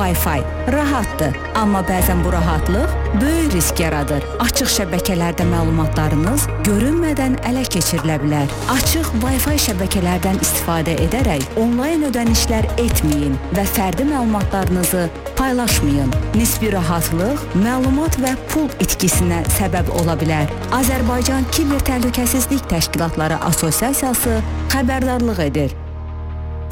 Wi-Fi rahatdır, amma bəzən bu rahatlıq böyük risk yaradır. Açıq şəbəkələrdə məlumatlarınız görünmədən ələ keçirilə bilər. Açıq Wi-Fi şəbəkələrdən istifadə edərək onlayn ödənişlər etməyin və fərdi məlumatlarınızı paylaşmayın. Nisbi rahatlıq, məlumat və pul itkisinə səbəb ola bilər. Azərbaycan Kiber Təhlükəsizlik Təşkilatları Assosiasiyası xəbərdarlıq edir.